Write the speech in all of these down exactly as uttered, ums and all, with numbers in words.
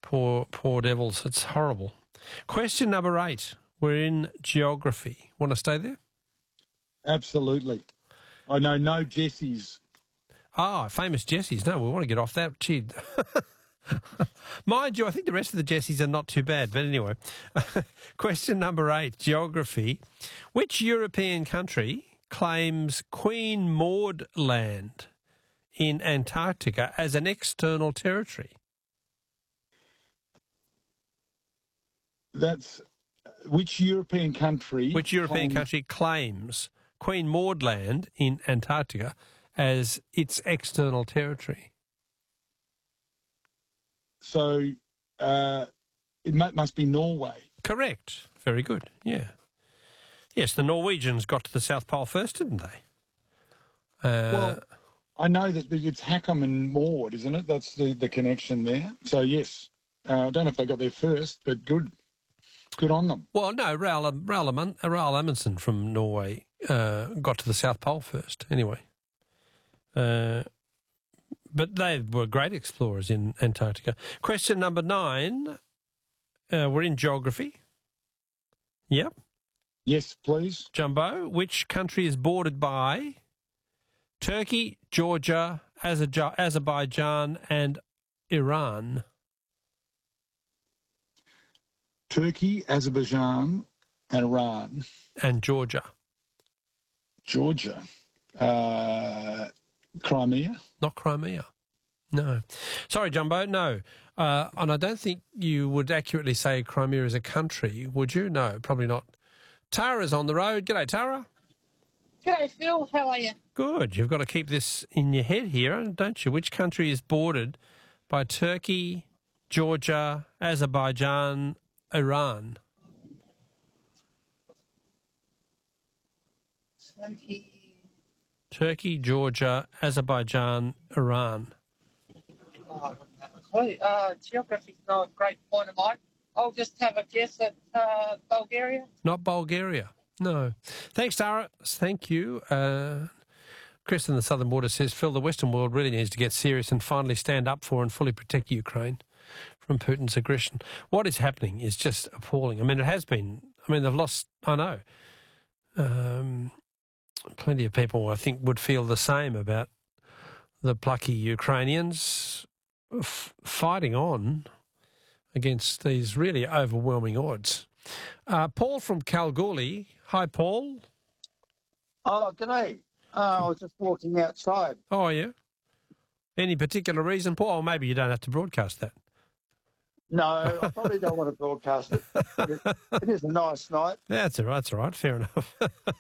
Poor, poor devils. It's horrible. Question number eight. We're in geography. Want to stay there? Absolutely. I know no Jessies. Ah, famous Jessies. No, we want to get off that. Gee. Mind you, I think the rest of the Jessies are not too bad. But anyway, question number eight, geography. Which European country claims Queen Maud Land in Antarctica as an external territory? That's which European country? Which European claims, country claims Queen Maud Land in Antarctica as its external territory? So uh, it mu- must be Norway. Correct. Very good. Yeah. Yes, the Norwegians got to the South Pole first, didn't they? Uh, Well, I know that it's Hackham and Maud, isn't it? That's the, the connection there. So, yes. Uh, I don't know if they got there first, but good. Good on them. well, no, Raoul, Raoul, Amund- Raoul Amundsen from Norway uh, got to the South Pole first, anyway. Uh, but they were great explorers in Antarctica. Question number nine. Uh, we're in geography. Yep. Yes, please. Jumbo, which country is bordered by Turkey, Georgia, Azer- Azerbaijan and Iran? Turkey, Azerbaijan, and Iran. And Georgia. Georgia. Uh, Crimea. Not Crimea. No. Sorry, Jumbo, no. Uh, and I don't think you would accurately say Crimea is a country, would you? No, probably not. Tara's on the road. G'day, Tara. G'day, Phil. How are you? Good. You've got to keep this in your head here, don't you? Which country is bordered by Turkey, Georgia, Azerbaijan, Iran? Turkey. Turkey, Georgia, Azerbaijan, Iran. Oh, I wouldn't have a clue. Uh, geography's not a great point of mine. I'll just have a guess at uh, Bulgaria. Not Bulgaria. No. Thanks, Tara. Thank you. Uh, Chris in the Southern Border says, Phil, the Western world really needs to get serious and finally stand up for and fully protect Ukraine from Putin's aggression. What is happening is just appalling. I mean, it has been. I mean, they've lost, I know. Um, plenty of people, I think, would feel the same about the plucky Ukrainians f- fighting on against these really overwhelming odds. Uh, Paul from Kalgoorlie. Hi, Paul. Oh, g'day. Uh, I was just walking outside. Oh, yeah? Any particular reason, Paul? Or maybe you don't have to broadcast that. No, I probably don't want to broadcast it. But it, it is a nice night. That's all right, that's all right. Fair enough.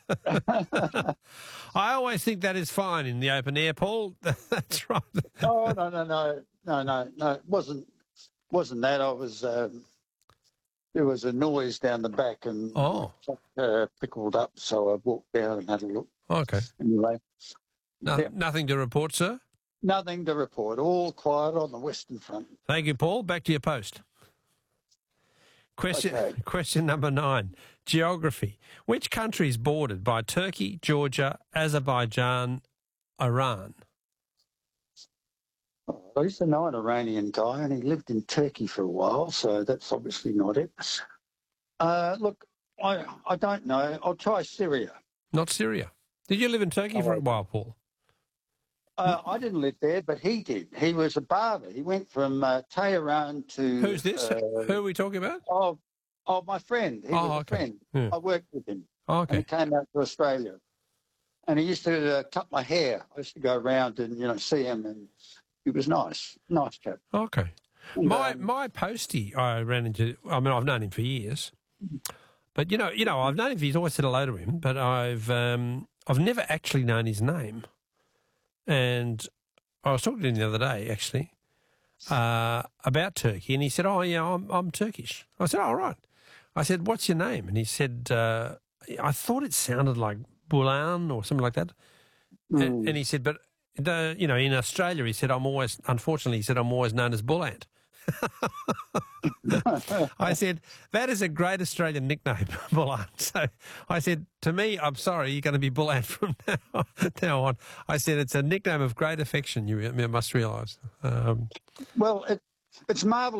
I always think that is fine in the open air, Paul. That's right. Oh, no, no, no, no, no, no. It wasn't, wasn't that. I was, um, there was a noise down the back and Oh. uh, pickled up, so I walked down and had a look. Okay. Anyway, No, Yeah. Nothing to report, sir? nothing to report. All quiet on the Western Front. Thank you, Paul. Back to your post. Question, Okay. question number nine. Geography. Which country is bordered by Turkey, Georgia, Azerbaijan, Iran? I used to know an Iranian guy, and he lived in Turkey for a while, so that's obviously not it. Uh, look, I I don't know. I'll try Syria. Not Syria. Did you live in Turkey for a while, Paul? Uh, I didn't live there, but he did. He was a barber. He went from uh, Tehran to... Who's this? Uh, Who are we talking about? oh, oh, my friend. He Oh, was a okay. friend. Yeah. I worked with him. Oh, And he okay. came out to Australia. And he used to uh, cut my hair. I used to go around and, you know, see him, and he was nice. Nice chap. Okay. And, My um, my postie, I ran into. I mean, I've known him for years, but you know, you know, I've known him. He's always said hello to him, but I've um, I've never actually known his name. And I was talking to him the other day, actually, uh, about Turkey, and he said, "Oh, yeah, I'm I'm Turkish." I said, "All right." I said, "What's your name?" And he said, uh, "I thought it sounded like Bulan or something like that." mm. And, and he said, "But the, you know, in Australia," he said, "I'm always, unfortunately," he said, "I'm always known as Bullant." I said, that is a great Australian nickname, Bullant. So I said, to me, I'm sorry, you're going to be Bullant from now, now on. I said, it's a nickname of great affection, you, you must realise. Um, Well, it, it's marvellous.